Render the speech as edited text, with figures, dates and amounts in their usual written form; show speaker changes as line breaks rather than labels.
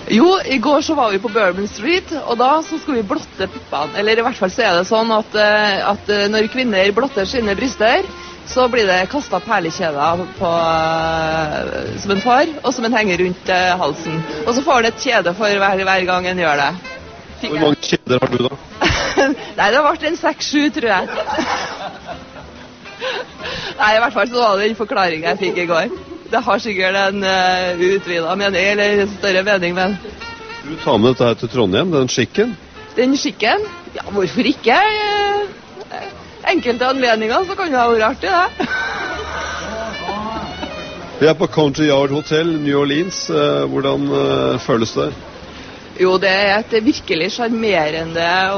Jo, i går så var vi på Bourbon Street, og da så skulle vi blotte puppene. Eller i hvert fall så er det sånn at når kvinner blotter sine bryster, så blir det kastet perlekjeder på, som en far, og som en henger rundt halsen. Og så får det et kjede for hver gang en gjør det.
Hvor mange kjeder har du da?
Nei, det har vært en 6-7, tror jeg. Nei, i hvert fall så var det den forklaringen jeg fikk i går. Det har sikkert en utvidet mening, eller en større mening, men...
Du tar med dette her til Trondheim, den skikken?
Den skikken? Ja, hvorfor ikke? Enkelte anledninger, så kan det ha vært artig, det.
Vi er på Country Yard Hotel, New Orleans. Hvordan føles det?
Jo, det er et virkelig charmerende